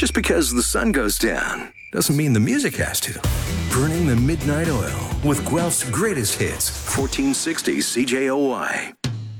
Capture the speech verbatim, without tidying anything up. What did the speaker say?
Just because the sun goes down doesn't mean the music has to. Burning the Midnight Oil with Guelph's greatest hits. fourteen sixty C J O Y.